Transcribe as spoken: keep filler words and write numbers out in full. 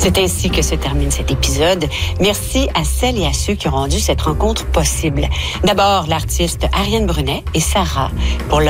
C'est ainsi que se termine cet épisode. Merci à celles et à ceux qui ont rendu cette rencontre possible. D'abord, l'artiste Ariane Brunet et Sarah pour leur